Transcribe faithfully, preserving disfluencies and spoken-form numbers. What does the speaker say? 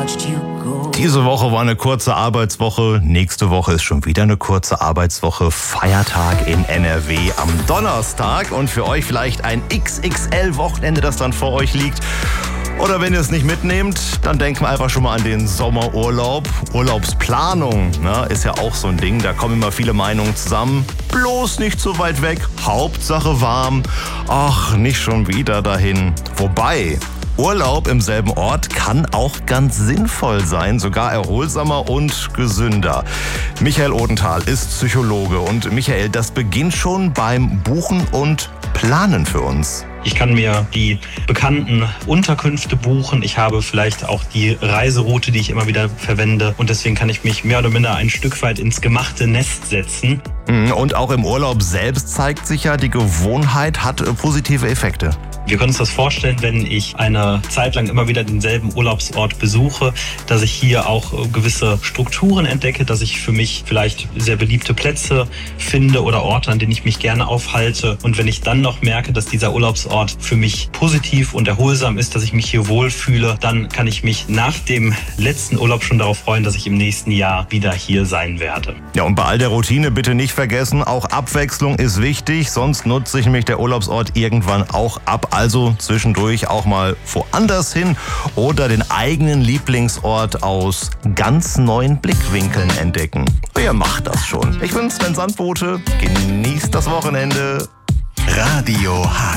Diese Woche war eine kurze Arbeitswoche, nächste Woche ist schon wieder eine kurze Arbeitswoche, Feiertag in N R W am Donnerstag und für euch vielleicht ein X X L-Wochenende, das dann vor euch liegt. Oder wenn ihr es nicht mitnehmt, dann denkt man einfach schon mal an den Sommerurlaub. Urlaubsplanung, ne, ist ja auch so ein Ding, da kommen immer viele Meinungen zusammen. Bloß nicht so weit weg, Hauptsache warm. Ach, nicht schon wieder dahin. Wobei, Urlaub im selben Ort kann auch ganz sinnvoll sein, sogar erholsamer und gesünder. Michael Odenthal ist Psychologe und Michael, das beginnt schon beim Buchen und Planen für uns. Ich kann mir die bekannten Unterkünfte buchen. Ich habe vielleicht auch die Reiseroute, die ich immer wieder verwende. Und deswegen kann ich mich mehr oder minder ein Stück weit ins gemachte Nest setzen. Und auch im Urlaub selbst zeigt sich ja, die Gewohnheit hat positive Effekte. Wir können uns das vorstellen, wenn ich eine Zeit lang immer wieder denselben Urlaubsort besuche, dass ich hier auch gewisse Strukturen entdecke, dass ich für mich vielleicht sehr beliebte Plätze finde oder Orte, an denen ich mich gerne aufhalte. Und wenn ich dann noch merke, dass dieser Urlaubsort für mich positiv und erholsam ist, dass ich mich hier wohlfühle, dann kann ich mich nach dem letzten Urlaub schon darauf freuen, dass ich im nächsten Jahr wieder hier sein werde. Ja, und bei all der Routine bitte nicht vergessen, auch Abwechslung ist wichtig, sonst nutzt sich nämlich der Urlaubsort irgendwann auch ab. Also zwischendurch auch mal woanders hin oder den eigenen Lieblingsort aus ganz neuen Blickwinkeln entdecken. Wer macht das schon? Ich bin Sven Sandbote, genießt das Wochenende. Radio Hagen.